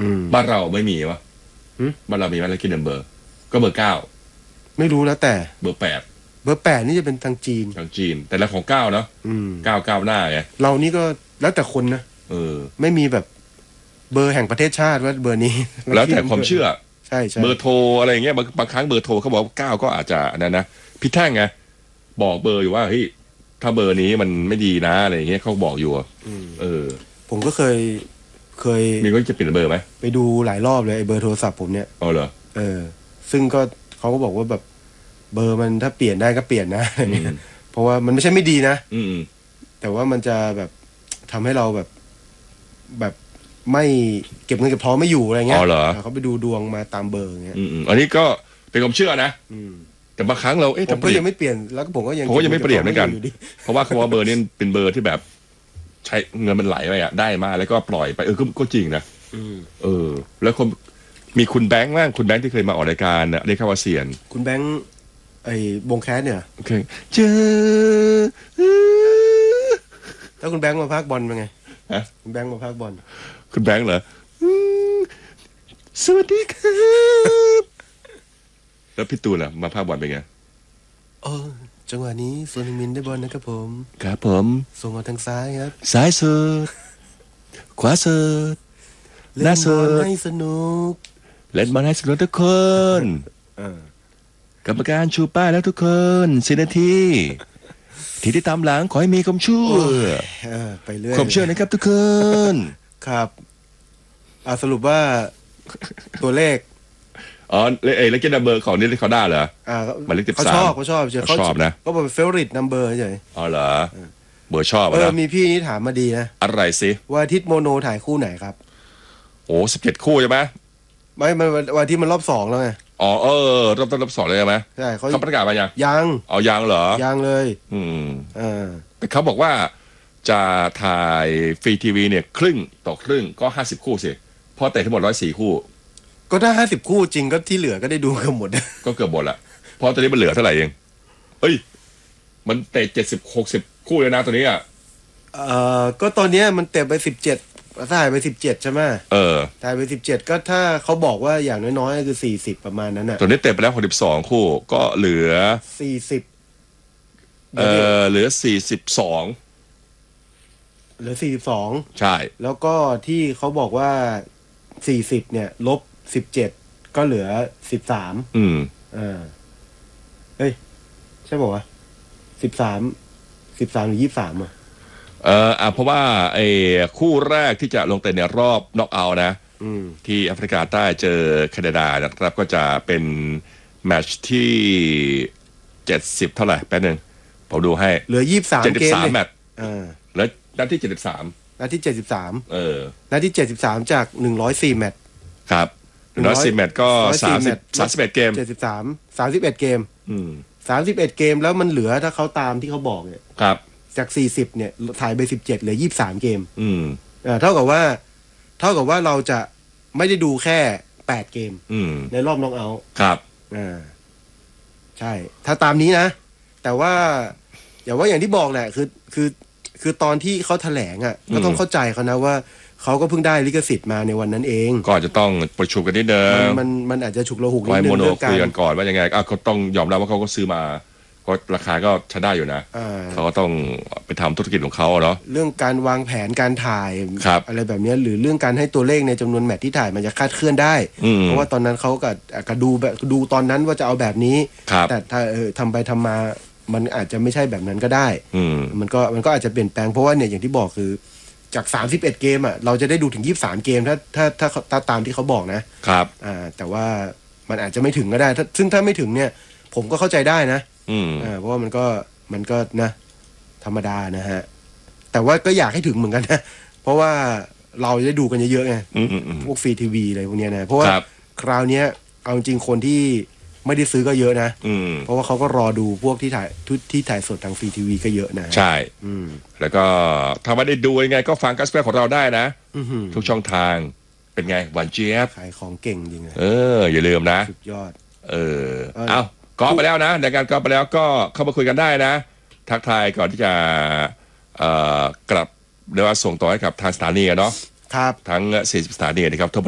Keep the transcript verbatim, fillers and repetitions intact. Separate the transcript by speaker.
Speaker 1: บ้านเราไม่มีวะบ้านเรามีไหมลัคกี้นัมเบอร์ก็เบอร์เก้า
Speaker 2: ไม่รู้แล้วแต่
Speaker 1: เบอร์แปด
Speaker 2: เบอร์แปดนี่จะเป็นทางจีน
Speaker 1: ทางจีนแต่ละของเก้าเนาะเก้าเก้าหน้าไง
Speaker 2: เรานี่ก็แล้วแต่คนนะ
Speaker 1: เออ
Speaker 2: ไม่มีแบบเบอร์แห่งประเทศชาติว่าเบอร์นี้
Speaker 1: แล้วแต่ความเชื่อ
Speaker 2: ใช่ใช่
Speaker 1: เบอร์โทรอะไรอย่างเงี้ยบางบางครั้งเบอร์โทรเขาบอกเก้าก็อาจจะนั่นนะพี่แท่งไงบอกเบอร์อยู่ว่าเฮ้ยถ้าเบอร์นี้มันไม่ดีนะอะไรอย่างเงี้ยเขาบอกอยู่เออ
Speaker 2: ผมก็เคยเคย
Speaker 1: มีก็จะเปลี่ยนเบอร์ไหม
Speaker 2: ไปดูหลายรอบเลยไอ้เบอร์โทรศัพท์ผมเนี่ย
Speaker 1: อ๋อเหรอ
Speaker 2: เออซึ่งก็เขาก็บอกว่าแบบเบอร์มันถ้าเปลี่ยนได้ก็เปลี่ยนนะเพราะว่ามันไม่ใช่ไม่ดีนะแต่ว่ามันจะแบบทำให้เราแบบแบบไม่เก็บเงินเก็บทองไม่อยู่อะไรเงี้ย
Speaker 1: อ๋อเหรอ
Speaker 2: เขาไปดูดวงมาตามเบอร์เงี้ย
Speaker 1: อันนี้ก็เป็นความเชื่อนะแต่บางครั้งเราเอ๊ะ
Speaker 2: ผมก็ยังไม่เปลี่ยนแล้วก็ผมก็ยัง
Speaker 1: ผมก็ยังไม่เปลี่ยนเหมือนกันเพราะว่าเขาว่าเบอร์นี้เป็นเบอร์ที่แบบใช้เงินมันไหลไปอ่ะได้มาแล้วก็ปล่อยไปเออก็จริงนะเออแล้วคนมีคุณแบงค์บ้างคุณแบงค์ที่เคยมาออกรายการเรียกว่าเซียน
Speaker 2: คุณแบงค์ไอ้วงแคสเนี่ย
Speaker 1: โอเคเจอ
Speaker 2: ถ้าคุณแบงค์มาพากบอลเป็นไงฮะคุณแบงค์มาพากบอล
Speaker 1: คุณแบงค์เหรอสวัสดีครับแล้วพี่ตูนล่ะมาพากบอลเป็นไง
Speaker 2: โอ้จังหวะนี้โซนิมินได้บอลนะครับผม
Speaker 1: ครับผม
Speaker 2: ส่งมาทางซ้ายครับ
Speaker 1: ซ้ายสุดขวาสุดหน้าสุด
Speaker 2: ให้สนุก
Speaker 1: เล่นบอลให้สนุกทุกคนกรรมการชูป้ายแล้วทุกคนสินาทีทีที่ตามหลังขอให้มีความเชื่อ
Speaker 2: ไปเรื่อย
Speaker 1: ความเชื่อนะครับทุกคน
Speaker 2: ครับอ่าสรุปว่าตัวเลข
Speaker 1: อ๋อเลขเลขนัมเบอร์ของนี่เขาได้เหรอ
Speaker 2: อ่า
Speaker 1: มันเลขสิบ
Speaker 2: สามเขาชอบเขาชอบ
Speaker 1: เขาชอบนะ
Speaker 2: ก็เป็นเฟเวอริตนัมเบอร์เฉย
Speaker 1: อ๋อเหรอเบอร์ชอบ
Speaker 2: เออมีพี่นี่ถามมาดีนะ
Speaker 1: อะไรสิ
Speaker 2: ว่าทิศโมโนถ่ายคู่ไหนครับ
Speaker 1: โอ้สิบเจ็ดคู่ใช่ไหม
Speaker 2: ไม่มันวันที่มันรอบสองแล้วไง
Speaker 1: อ๋อเออรอบต้นรอบสองเลยใช่ไหม
Speaker 2: ใช่เขา
Speaker 1: เขาประกาศมายัง
Speaker 2: ยัง
Speaker 1: เอายังเหรอ
Speaker 2: ยังเลย
Speaker 1: อืม
Speaker 2: อ่า
Speaker 1: แต่เขาบอกว่าจะถ่ายฟรีทีวีเนี่ยครึ่งต่อครึ่งก็ห้าสิบคู่สิพอเตะทั้งหมดร้อยสี่คู่
Speaker 2: ก็ถ้าห้าสิบคู่จริงก็ที่เหลือก็ได้ดูกันหมด
Speaker 1: ก็เกือบหมดละเพราะตอนนี้มันเหลือเท่าไหร่เองเอ้ยมันเตะเจ็ดสิบหกสิบคู่เลยนะตัวนี้อ่ะ
Speaker 2: เอ่อก็ตอนนี้มันเตะไปสิบเจ็ดถ่ายไปสิบเจ็ดใช่ไหม
Speaker 1: เออ
Speaker 2: ถ่ายไปสิบเจ็ดก็ถ้าเขาบอกว่าอย่างน้อยๆคือสี่สิบประมาณนั้นน่ะ
Speaker 1: ตัวนี้เตะไปแล้วหกสิบสองคู่ก็เหลือ
Speaker 2: สี่สิบ
Speaker 1: เออเหลือสี่สิบสอง
Speaker 2: เหลือสี่สิบสอง
Speaker 1: ใช่
Speaker 2: แล้วก็ที่เขาบอกว่าสี่สิบเนี่ยลบสิบเจ็ดก็เหลือสิบสาม
Speaker 1: อืม
Speaker 2: อ่าเฮ้ยใช่ป่าววะสิบสามสิบสามหรือยี่สิบสามอ่ะ
Speaker 1: เอออ่ะเพราะว่าไอ้คู่แรกที่จะลงเตะในรอบน็อกเอาท์นะที่แอฟริกาใต้เจอแคนาดานะครับก็จะเป็นแมตช์ที่เจ็ดสิบเท่าไหร่แป๊บนึงผมดูให้
Speaker 2: เหลือยี่สิบสาม
Speaker 1: เจ็ดสิบสามแมตช์
Speaker 2: อ่า
Speaker 1: แล้วนัดที่เจ็ดสิบสาม
Speaker 2: นัดที่เจ็ดสิบสาม
Speaker 1: เออ
Speaker 2: นัดที่เจ็ดสิบสามจากหนึ่งร้อยสี่แมตช์
Speaker 1: ครับหนึ่งร้อยสี่แมตช์ก็สามสิบสามสิบเอ็ดเกม
Speaker 2: เจ็ดสิบสามสามสิบเอ็ดเกม
Speaker 1: อืม
Speaker 2: สามสิบเอ็ดเกมแล้วมันเหลือถ้าเขาตามที่เขาบอกเนี่ย
Speaker 1: ครับ
Speaker 2: จากสี่สิบเนี่ยถ่ายไปสิบเจ็ดเหลือยี่สิบสามเกม
Speaker 1: อืม
Speaker 2: อ่าเท่ากับว่าเท่ากับว่าเราจะไม่ได้ดูแค่แปดเกม
Speaker 1: อืม
Speaker 2: ในรอบน็อกเอาท์
Speaker 1: ครับ
Speaker 2: อ่าใช่ถ้าตามนี้นะแต่ว่าอย่างว่าอย่างที่บอกแหละคือคือคือตอนที่เขาแถลงอ่ะก็ต้องเข้าใจเขานะว่าเขาก็เพิ่งได้ลิขสิทธิ์มาในวันนั้นเอง
Speaker 1: ก็จะต้องประชุมกันนิดเดิม
Speaker 2: มันมันอาจจะฉุกละหุกนิดนึ
Speaker 1: งเรื่องการคุยกันก่อนว่ายังไงอ่ะเขาต้องยอมรับว่าเขาก็ซื้อมาก็ราคาก็ใช้ได้อยู่นะเขาก็ต้องไปทำธุรกิจของเขาเนาะ
Speaker 2: เรื่องการวางแผนการถ่ายอะไรแบบนี้หรือเรื่องการให้ตัวเลขในจำนวนแมตช์ที่ถ่ายมันจะคาดเคลื่อนได้เพราะว่าตอนนั้นเขาก็ก็ดูแบบดูตอนนั้นว่าจะเอาแบบนี้แต่ถ้าเออทำไปทำมามันอาจจะไม่ใช่แบบนั้นก็ได้มันก็มันก็อาจจะเปลี่ยนแปลงเพราะว่าเนี่ยอย่างที่บอกคือจากสามสิบเอ็ดเกมอ่ะเราจะได้ดูถึงยี่สิบสามเกมถ้าถ้าถ้าถ้าตามที่เขาบอกนะครับอ่าแต่ว่ามันอาจจะไม่ถึงก็ได้ซึ่งถ้าไม่ถึงเนี่ยผมก็เข้าใจได้นะอ่าเพราะว่ามันก็มันก็นะธรรมดานะฮะแต่ว่าก็อยากให้ถึงเหมือนกันนะเพราะว่าเราจะได้ดูกันเยอะๆไงพวกฟรีทีวีอะไรพวกนี้นะเพราะว่าคราวนี้เอาจริงคนที่ไม่ได้ซื้อก็เยอะนะเพราะว่าเขาก็รอดูพวกที่ถ่ายที่ถ่ายสดทางฟรีทีวีก็เยอะนะ
Speaker 1: ใช่แล้วก็ถ้าไม่ได้ดูยังไงก็ฟังกัสเปอร์ของเราได้นะทุกช่องทางเป็นไงหวานเจี๊ยบ
Speaker 2: ขายของเก่งจริงเลย
Speaker 1: เอออย่าลืมนะ
Speaker 2: สุดยอด
Speaker 1: เออเอาก็ไปแล้วนะในการก็ไปแล้วก็เข้ามาคุยกันได้นะทักทายก่อนที่จะกลับเรียกว่าส่งต่อให้กับทางสถานีเนาะ
Speaker 2: ครับ
Speaker 1: ทั้งสี่สิบสถานีนะครับ